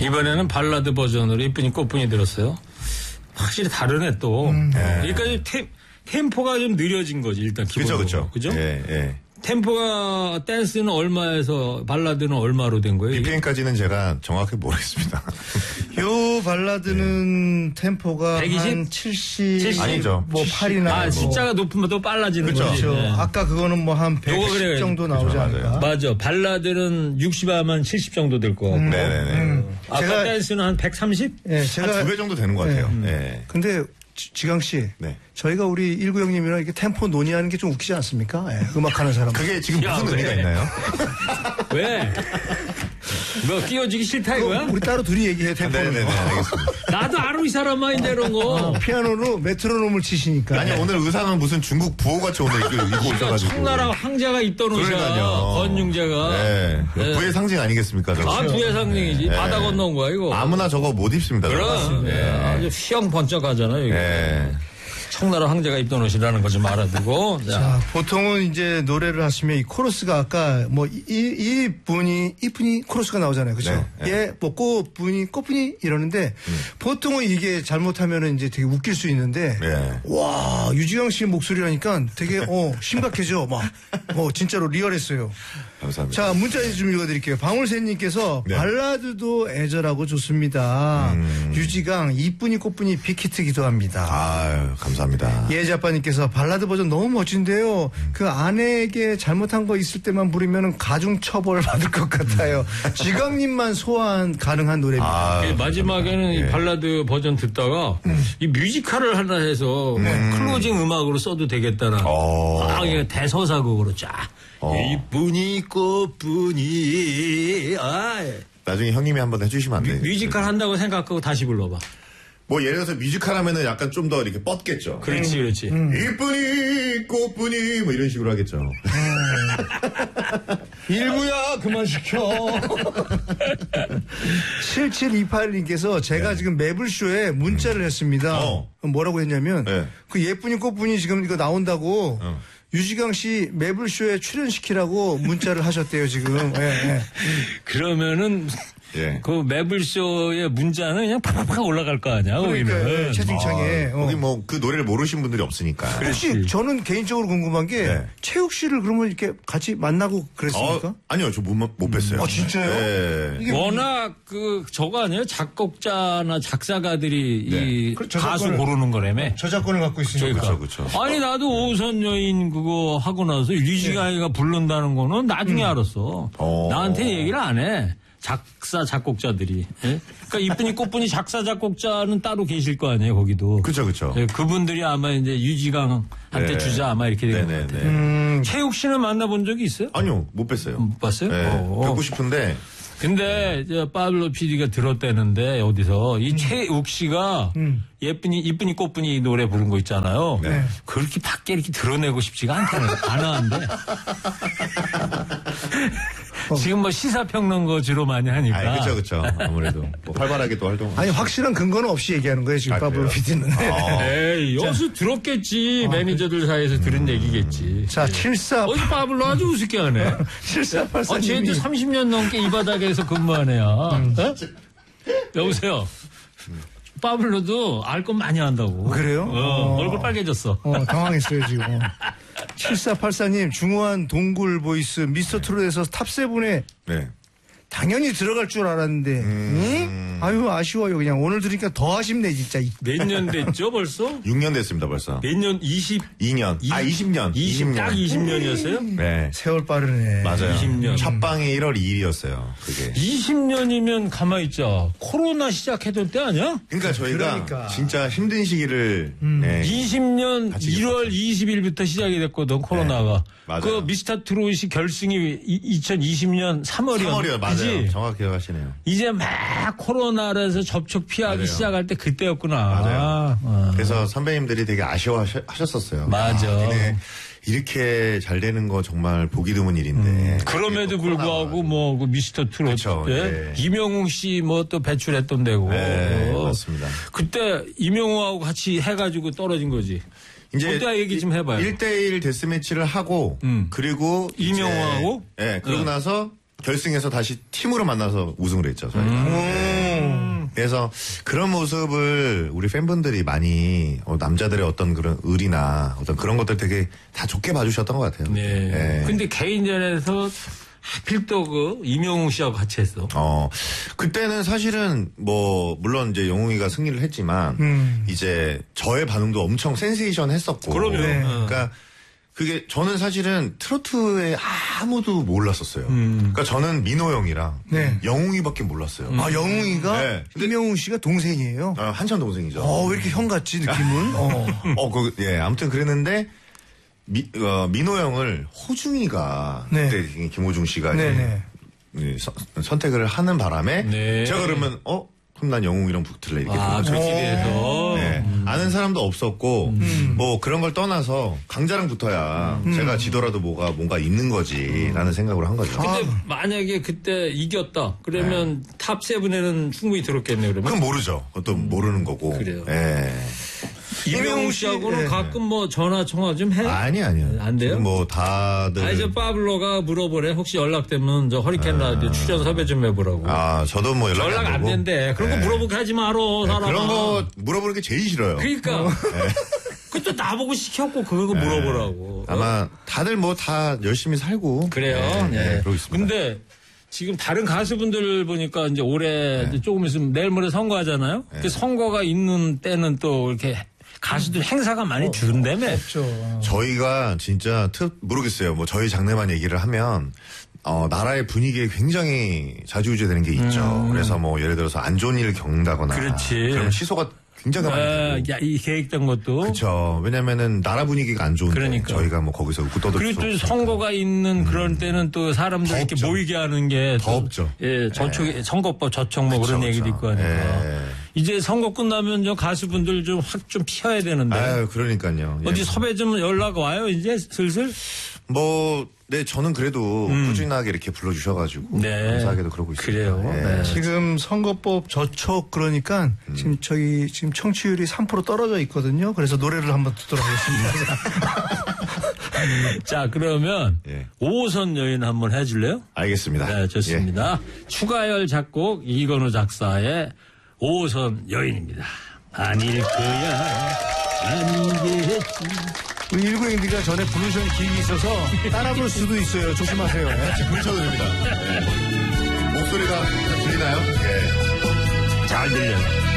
이번에는 발라드 버전으로 이쁜이 꽃분이 들었어요. 확실히 다르네 또. 그러니까 템포가 좀 느려진 거지 일단 기본적으로. 그죠? 예. 템포가 댄스는 얼마에서 발라드는 얼마로 된 거예요? BPM까지는 제가 정확히 모르겠습니다. 요 발라드는 템포가 120? 한 70, 아니죠. 뭐 8이나 숫자가 높으면 또 빨라지는 거지. 그렇죠. 네. 아까 그거는 뭐 한 110 정도 나오지 않을까? 맞아. 발라드는 60하면 70 정도 될 거 같고. 네네네. 아까 댄스는 한 130? 예, 제가 한 2배 정도 되는 것 같아요. 네. 근데 지강 씨, 네. 저희가 우리 일구 형님이랑 이렇게 템포 논의하는 게 좀 웃기지 않습니까? 예, 음악하는 사람. 그게 지금 무슨 의미가 있나요? 왜? 뭐 끼워주기 싫다 이거야? 우리 따로 둘이 얘기해 템포는. 네네네, 알겠습니다. 나도 알아 이 사람아 이런 거. 피아노로 메트로놈을 치시니까. 아니, 오늘 의상은 무슨 중국 부호같이 오늘 입고 오셔가지고. 청나라 황제가 있던 옷이야. 그러니까요. 건융제가. 네. 네. 부의 상징 아니겠습니까? 저거? 부의 상징이지. 네. 바다 건너온 거야 이거. 아무나 저거 못 입습니다. 그럼. 네. 아주 휘영 번쩍하잖아요. 이거. 네. 청나라 황제가 입던 옷이라는 거 좀 알아두고. 자, 보통은 이제 노래를 하시면 이 코러스가 아까 뭐 이분이 코러스가 나오잖아요. 그렇죠? 네, 네. 예, 뭐 꽃분이 이러는데 보통은 이게 잘못하면은 이제 되게 웃길 수 있는데 네. 와, 유지영 씨 목소리라니까 되게 심각해져. 막 진짜로 리얼했어요. 감사합니다. 자, 문자 좀 읽어드릴게요. 방울새님께서 네. 발라드도 애절하고 좋습니다. 유지강 이쁜이 꽃분이 빅히트 기도합니다. 아유, 감사합니다. 예자빠님께서 발라드 버전 너무 멋진데요. 그 아내에게 잘못한 거 있을 때만 부르면 가중 처벌 받을 것 같아요. 지강님만 소환 가능한 노래입니다. 마지막에는 이 발라드 버전 듣다가 이 뮤지컬을 하나 해서 클로징 음악으로 써도 되겠다는 이게 대서사곡으로 쫙 이쁜이 꽃분이 나중에 형님이 한번 해주시면 안 돼요? 뮤지컬 한다고 생각하고 다시 불러봐. 뭐 예를 들어서 뮤지컬 하면은 약간 좀 더 이렇게 뻗겠죠. 그렇지. 이쁜이 꽃분이 뭐 이런 식으로 하겠죠. 일부야 그만 시켜. 7728님께서 제가 지금 매블쇼에 문자를 했습니다. 뭐라고 했냐면 그 예쁜이 꽃분이 지금 이거 나온다고 유지강 씨 매블쇼에 출연시키라고 문자를 하셨대요 지금. 그러면은 그 매블쇼의 문자는 그냥 팍팍팍 올라갈 거 아니야, 거기는. 채팅창에. 거기 뭐 그 노래를 모르신 분들이 없으니까. 혹시 저는 개인적으로 궁금한 게 최욱 씨를 그러면 이렇게 같이 만나고 그랬습니까? 아니요, 저 못 뵀어요. 진짜요? 네. 워낙 저거 아니에요? 작곡자나 작사가들이 이 가수 고르는 거라며. 저작권을 갖고 있으니까. 그렇죠. 아니 나도 오선 여인 그거 하고 나서 유지강이가 부른다는 거는 나중에 알았어. 나한테 얘기를 안 해. 작곡자들이. 예? 그러니까 이쁜이 꽃분이 작사 작곡자는 따로 계실 거 아니에요, 거기도. 그렇죠. 예, 그분들이 아마 이제 유지강한테 주자 아마 이렇게 된 것 같아요. 최욱 씨는 만나본 적이 있어요? 아니요, 못 뵀어요. 못 봤어요? 네, 뵙고 싶은데. 근데 파블로 PD가 들었다는데 어디서 이 최욱 씨가 이쁜이 꽃분이 노래 부른 거 있잖아요. 그렇게 밖에 이렇게 드러내고 싶지가 안 하는데. 지금 뭐 시사평론가 주로 많이 하니까. 그렇죠. 아무래도 뭐 활발하게 또 활동. 아니 확실한 근거는 없이 얘기하는 거예요 지금 파블로 PD는. 에이 여기서 들었겠지. 매니저들 사이에서 들은 얘기겠지. 자 74. 어디 파블로 아주 우습게 하네. 7484. 쟤도 30년 넘게 이 바닥에서 근무한 애야. 여보세요. 파블로도 알 건 많이 한다고. 그래요? 얼굴 빨개졌어. 당황했어요 지금. 7484님 중후한 동굴 보이스 미스터 트롯에서 탑7에 당연히 들어갈 줄 알았는데 응? 아유 아쉬워요. 그냥 오늘 들으니까 더 아쉽네 진짜. 몇 년 됐죠 벌써? 6년 됐습니다 벌써. 몇 년? 22년. 20년. 20년. 딱 20년이었어요? 네. 세월 빠르네. 맞아요. 20년. 첫 방이 1월 2일이었어요. 그게. 20년이면 가만히 있자. 코로나 시작했던 때 아니야? 그러니까 저희가 진짜 힘든 시기를 20년 1월 20일부터 시작이 됐거든 코로나가. 맞아요. 그 미스터 트롯이 결승이 2020년 3월이요. 맞아요. 정확히 기억하시네요. 이제 막 코로나라서 접촉 피하기 맞아요. 시작할 때 그때였구나. 맞아요. 그래서 선배님들이 되게 아쉬워하셨었어요. 맞아. 이렇게 잘 되는 거 정말 보기 드문 일인데. 그럼에도 불구하고 뭐 그 미스터 트롯 그쵸, 이명웅 씨 뭐 또 배출했던 데고. 네, 맞습니다. 그때 이명웅하고 같이 해가지고 떨어진 거지. 이제 그때 얘기 좀 해봐요. 1대1 데스매치를 하고 그리고 이명웅하고? 그리고 나서 결승에서 다시 팀으로 만나서 우승을 했죠. 저희가. 네. 그래서 그런 모습을 우리 팬분들이 많이 남자들의 어떤 그런 의리나 어떤 그런 것들 되게 다 좋게 봐주셨던 것 같아요. 네. 네. 근데 개인전에서 하필 또 그 이명웅 씨하고 같이 했어. 그때는 사실은 뭐 물론 이제 영웅이가 승리를 했지만 이제 저의 반응도 엄청 센세이션 했었고. 그럼요. 네. 그러니까 그게 저는 사실은 트로트에 아무도 몰랐었어요. 그러니까 저는 민호 형이랑 네. 영웅이밖에 몰랐어요. 아, 영웅이가 네. 이명웅 씨가 동생이에요. 한참 동생이죠. 왜 이렇게 형 같지 느낌은? 예, 아무튼 그랬는데 민호 형을 호중이가 네. 그때 김호중 씨가 네네. 선택을 하는 바람에 네. 제가 그러면 그럼 난 영웅이랑 붙을래 이렇게 된 거죠. 그렇게 돼서. 네. 아는 사람도 없었고 뭐 그런 걸 떠나서 강자랑 붙어야 제가 지더라도 뭔가 있는 거지라는 생각으로 한 거죠. 근데 만약에 그때 이겼다 그러면 탑 7에는 충분히 들었겠네요. 그러면. 그건 모르죠. 그것도 모르는 거고. 그래요. 예. 이명웅 씨하고는 네. 가끔 뭐 전화 통화 좀 해? 아니요. 안 돼요? 지금 뭐 다들. 저 파블로가 물어보래. 혹시 연락되면 저 허리케인 라디오 출연 섭외 좀 해보라고. 저도 뭐 연락 안 된대. 그런 거 물어보게 하지 마라, 사람아. 그런 거 물어보는 게 제일 싫어요. 그러니까. 그것도 나보고 시켰고 그거 물어보라고. 아마 다들 뭐 다 열심히 살고. 그래요. 네. 그러고 있습니다. 근데 지금 다른 가수분들 보니까 이제 올해 조금 있으면 내일 모레 선거하잖아요. 그 선거가 있는 때는 또 이렇게 가수들 행사가 많이 줄은다며. 없죠. 저희가 진짜 모르겠어요. 뭐 저희 장르만 얘기를 하면 나라의 분위기에 굉장히 좌지우지되는 게 있죠. 그래서 뭐 예를 들어서 안 좋은 일을 겪는다거나. 그렇지. 그럼 취소가 굉장히 많이 되고. 이 계획된 것도. 그렇죠. 왜냐면은 나라 분위기가 안 좋은데 그러니까. 저희가 뭐 거기서 웃고 떠들 수 그리고 또 없으니까. 선거가 있는 그런 때는 또 사람들 이렇게 없죠. 모이게 하는 게 더 없죠. 예, 선거법 저촉 뭐 그런 얘기도 있고 하니까. 이제 선거 끝나면 저 가수분들 좀 확 좀 피해야 되는데. 그러니까요. 예. 어디 섭외 좀 연락 와요 이제 슬슬? 네, 저는 그래도 꾸준하게 이렇게 불러주셔가지고. 네. 감사하게도 그러고 있습니다. 그래요. 네. 지금 선거법 저촉 그러니까 지금 청취율이 3% 떨어져 있거든요. 그래서 노래를 한번 듣도록 하겠습니다. 자, 그러면 예. 5호선 여인 한번 해줄래요? 알겠습니다. 네, 좋습니다. 추가열 작곡, 이건우 작사의 5호선 여인입니다. 아닐 거야, 아니겠지. 우리 19인디가 전에 부르신 기획이 있어서 따라 부를 수도 있어요. 조심하세요. 같이 부르셔도 됩니다. 목소리가 들리나요? 예. 잘 들려요.